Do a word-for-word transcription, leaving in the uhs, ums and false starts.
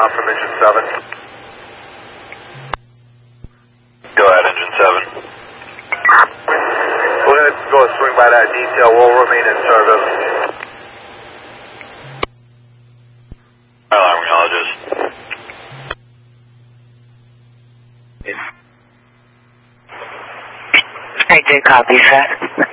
com from engine seven. Go ahead, engine seven. We're going to go swing by that detail. We'll remain in service. Alarm acknowledges. I did copy, sir.